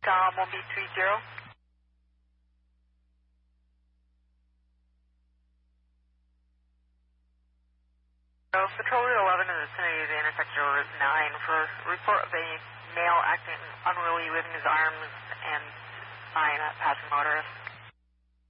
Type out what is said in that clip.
Dom 1B30. Patrol Route 11 in the vicinity of the intersection of Route 9 for report of a male acting unruly, waving his arms and sign at passing motorist.